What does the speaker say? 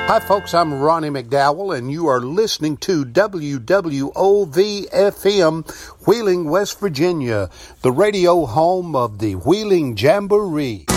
Hi, folks. I'm Ronnie McDowell, and you are listening to WWOV-FM, Wheeling, West Virginia, the radio home of the Wheeling Jamboree.